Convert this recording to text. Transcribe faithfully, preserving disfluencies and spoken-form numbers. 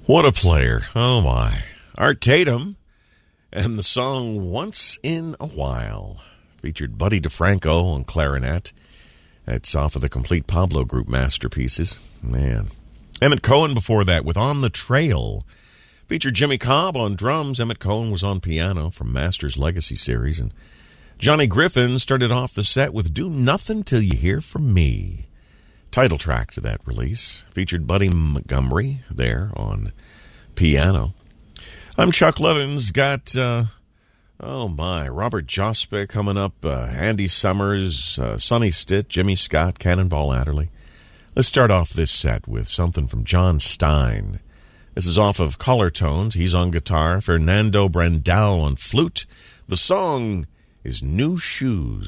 What a player. Oh, my. Art Tatum and the song Once in a While. Featured Buddy DeFranco on clarinet. That's off of the Complete Pablo Group masterpieces. Man. Emmett Cohen before that with On the Trail. Featured Jimmy Cobb on drums. Emmett Cohen was on piano from Masters Legacy series. And Johnny Griffin started off the set with Do Nothing Till You Hear From Me. Title track to that release. Featured Buddy Montgomery there on piano. I'm Chuck Levins. Got, uh, oh my, Robert Jospick coming up, uh, Andy Summers, uh, Sonny Stitt, Jimmy Scott, Cannonball Adderley. Let's start off this set with something from John Stein. This is off of Color Tones. He's on guitar. Fernando Brandao on flute. The song is New Shoes.